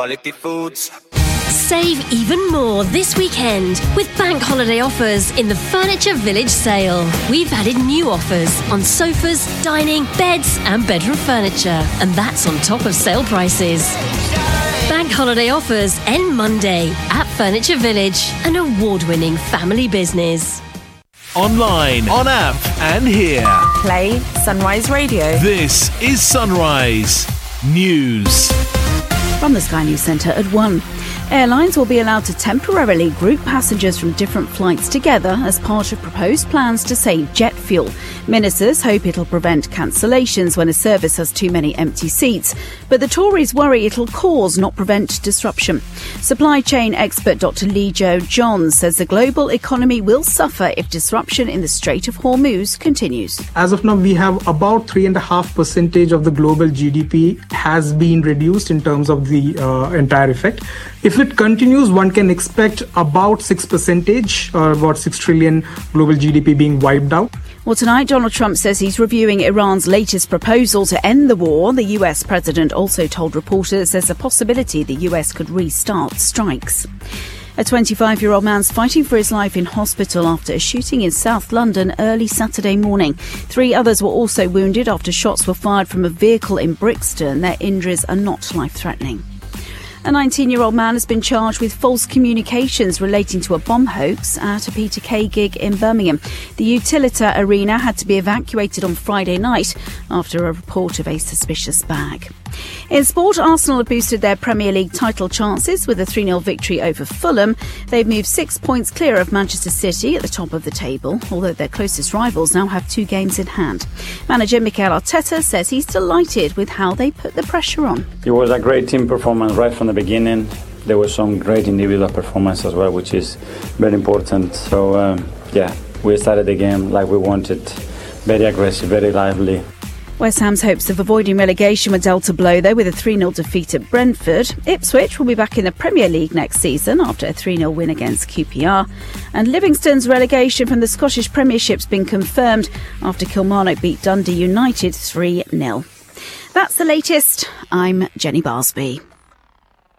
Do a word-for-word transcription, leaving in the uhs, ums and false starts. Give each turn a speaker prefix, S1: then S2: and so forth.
S1: Quality Foods.
S2: Save even more this weekend with bank holiday offers in the Furniture Village sale. We've added new offers on sofas, dining, beds and bedroom furniture. And that's on top of sale prices. Bank holiday offers end Monday at Furniture Village, an award-winning family business.
S3: Online, on app and here.
S4: Play Sunrise Radio.
S3: This is Sunrise News.
S5: From the Sky News Centre at one. Airlines will be allowed to temporarily group passengers from different flights together as part of proposed plans to save jet fuel. Ministers hope it'll prevent cancellations when a service has too many empty seats. But the Tories worry it'll cause, not prevent, disruption. Supply chain expert Doctor Lee Jo Johns says the global economy will suffer if disruption in the Strait of Hormuz continues.
S6: As of now, we have about three and a half percentage of the global G D P has been reduced in terms of the uh, entire effect. If it continues, one can expect about six percentage or about six trillion global G D P being wiped out.
S5: Well, tonight, Donald Trump says he's reviewing Iran's latest proposal to end the war. The U S president also told reporters there's a possibility the U S could restart strikes. A twenty-five-year-old man's fighting for his life in hospital after a shooting in South London early Saturday morning. Three others were also wounded after shots were fired from a vehicle in Brixton. Their injuries are not life-threatening. A nineteen-year-old man has been charged with false communications relating to a bomb hoax at a Peter Kay gig in Birmingham. The Utilita Arena had to be evacuated on Friday night after a report of a suspicious bag. In sport, Arsenal have boosted their Premier League title chances with a three nil victory over Fulham. They've moved six points clear of Manchester City at the top of the table, although their closest rivals now have two games in hand. Manager Mikel Arteta says he's delighted with how they put the pressure on.
S7: It was a great team performance right from the beginning. There was some great individual performance as well, which is very important. So, um, yeah, we started the game like we wanted, very aggressive, very lively.
S5: West Ham's hopes of avoiding relegation were dealt a blow, though, with a three nil defeat at Brentford. Ipswich will be back in the Premier League next season after a three nil win against Q P R. And Livingston's relegation from the Scottish Premiership's been confirmed after Kilmarnock beat Dundee United three nil. That's the latest. I'm Jenny Barsby.